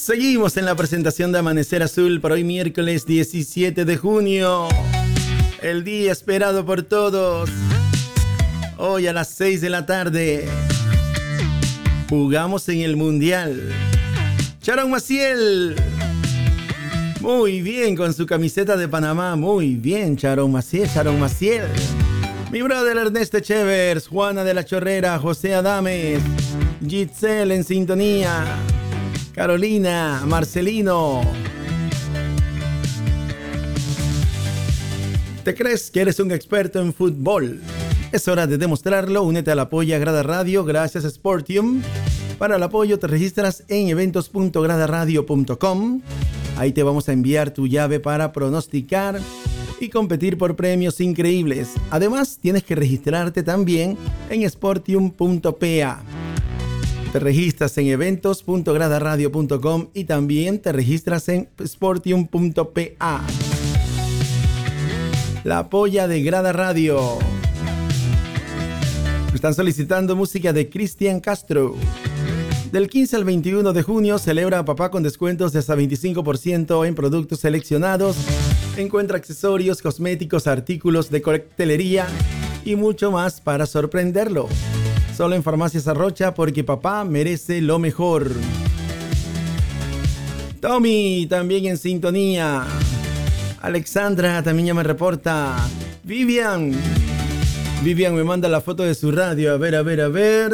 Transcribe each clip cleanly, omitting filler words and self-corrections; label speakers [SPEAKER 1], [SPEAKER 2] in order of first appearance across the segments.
[SPEAKER 1] Seguimos en la presentación de Amanecer Azul para hoy miércoles 17 de junio. El día esperado por todos. Hoy a las 6 de la tarde jugamos en el Mundial. Sharon Maciel. Muy bien con su camiseta de Panamá. Muy bien, Sharon Maciel. Mi brother Ernesto Chevers, Juana de la Chorrera, José Adames, Giselle en sintonía, Carolina, Marcelino. ¿Te crees que eres un experto en fútbol? Es hora de demostrarlo. Únete al apoyo a Grada Radio gracias a Sportium. Para el apoyo te registras en eventos.gradaradio.com. Ahí te vamos a enviar tu llave para pronosticar y competir por premios increíbles. Además, tienes que registrarte también en sportium.pa. Te registras en eventos.gradaradio.com y también te registras en sportium.pa. La polla de Grada Radio. Están solicitando música de Cristian Castro. Del 15 al 21 de junio celebra a papá con descuentos de hasta 25% en productos seleccionados. Encuentra accesorios, cosméticos, artículos de coctelería y mucho más para sorprenderlo. Solo en Farmacias Arrocha, porque papá merece lo mejor. Tommy también en sintonía. Alexandra también ya me reporta. Vivian me manda la foto de su radio. A ver.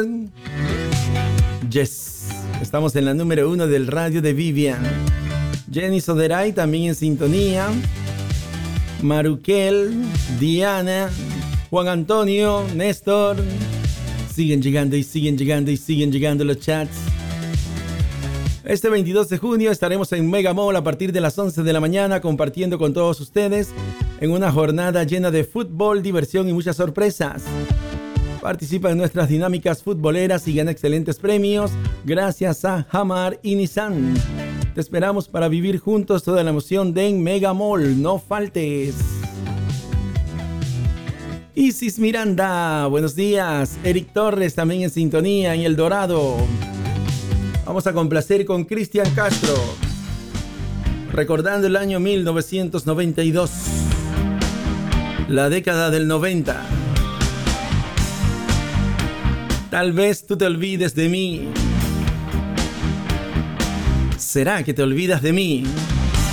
[SPEAKER 1] Yes, estamos en la número 1 del radio de Vivian. Jenny Soderay también en sintonía. Maruquel, Diana, Juan Antonio, Néstor. Siguen llegando los chats. Este 22 de junio estaremos en Mega Mall a partir de las 11 de la mañana compartiendo con todos ustedes en una jornada llena de fútbol, diversión y muchas sorpresas. Participa en nuestras dinámicas futboleras y gana excelentes premios gracias a Hamar y Nissan. Te esperamos para vivir juntos toda la emoción de en Mega Mall. No faltes. Isis Miranda, buenos días. Eric Torres también en sintonía en El Dorado. Vamos a complacer con Cristian Castro. Recordando el año 1992. La década del 90. Tal vez tú te olvides de mí. ¿Será que te olvidas de mí?